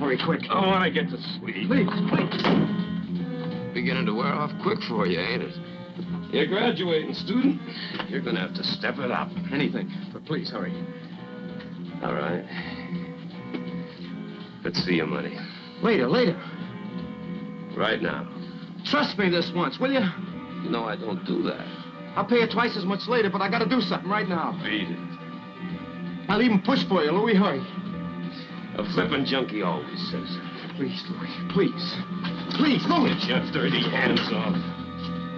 hurry, quick. I want to get to sleep. Please, please. Beginning to wear off quick for you, ain't it? You're graduating, student. You're gonna have to step it up. Anything, but please, hurry. All right. Let's see your money. Later. Right now. Trust me this once, will you? You know I don't do that. I'll pay you twice as much later, but I gotta do something right now. Beat it. I'll even push for you, Louis. Hurry. A flippin' junkie always says it. Please, Louis. Please. Please, Louis. Get your dirty hands off.